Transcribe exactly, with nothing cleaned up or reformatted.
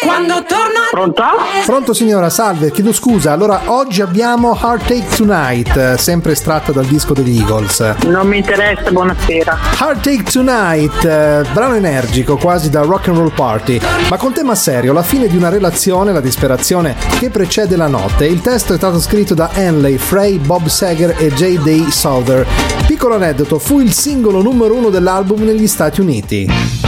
Quando torno. Pronto? Pronto signora, salve, chiedo scusa. Allora, oggi abbiamo Heartache Tonight, sempre estratta dal disco degli Eagles. Non mi interessa, buonasera. Heartache Tonight, eh, brano energico, quasi da rock and roll party, ma col tema serio, la fine di una relazione, la disperazione che precede la notte. Il testo è stato scritto da Henley, Frey, Bob Seger e J D. Souther. Piccolo aneddoto, fu il singolo numero uno dell'album negli Stati Uniti.